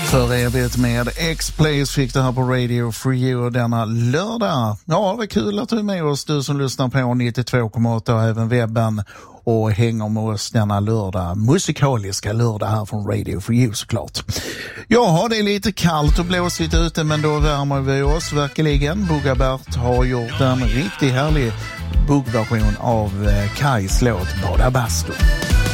För evigt med X-Plays fick det här på Radio Free You denna lördag. Ja, det var kul att du är med oss, du som lyssnar på 92,8 och även webben och hänger med oss denna lördag. Musikaliska lördag här från Radio Free You såklart. Ja, det är lite kallt och blåsigt ute, men då värmer vi oss verkligen. Bugabert har gjort en riktigt härlig buggversion av Kais låt Bada Bastu.